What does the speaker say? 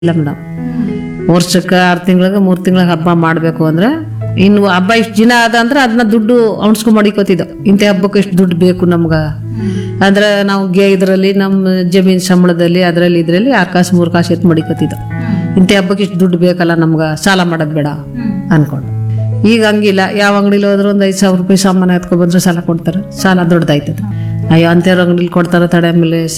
ಇಲ್ಲ ಮೇಡಮ್. ವರ್ಷಕ್ಕೆ 6 ತಿಂಗಳಿಗೆ 3 ತಿಂಗಳಿಗೆ ಹಬ್ಬ ಮಾಡಬೇಕು ಅಂದ್ರೆ ಇನ್ನು ಹಬ್ಬ ಇಷ್ಟು ದಿನ ಅದ ಅಂದ್ರೆ ಅದನ್ನ ದುಡ್ಡು ಅಣಿಸ್ಕೊಂಡ್ ಮಡಿಕೋತಿದ್ದೋ. ಇಂಥ ಹಬ್ಬಕ್ಕೆ ಇಷ್ಟು ದುಡ್ಡು ಬೇಕು ನಮ್ಗ ಅಂದ್ರೆ ನಾವು ಇದರಲ್ಲಿ ನಮ್ಮ ಜಮೀನ್ ಸಂಬಳದಲ್ಲಿ ಅದರಲ್ಲಿ ಇದ್ರಲ್ಲಿ 2 ಕಾಸು 3 ಕಾಸು ಎತ್ತು ಮಡಿಕೋತಿದ್ದೋ. ಇಂಥ ಹಬ್ಬಕ್ಕೆ ಇಷ್ಟು ದುಡ್ಡು ಬೇಕಲ್ಲ ನಮ್ಗ, ಸಾಲ ಮಾಡೋದು ಬೇಡ ಅನ್ಕೊಂಡು. ಈಗ ಹಂಗಿಲ್ಲ, ಯಾವ ಅಂಗಡಿಲಿ ಹೋದ್ರು ಒಂದು 5,000 ರೂಪಾಯಿ ಸಾಮಾನು ಎತ್ಕೊ ಬಂದ್ರೆ ಸಾಲ ಕೊಡ್ತಾರೆ. ಸಾಲ ದೊಡ್ಡದಾಯ್ತದೆ. ಅಯ್ಯೋ ಅಂತೇವ್ರ ಅಂಗಡಿಲಿ ಕೊಡ್ತಾರ ತಡೆ, ಆಮೇಲೆ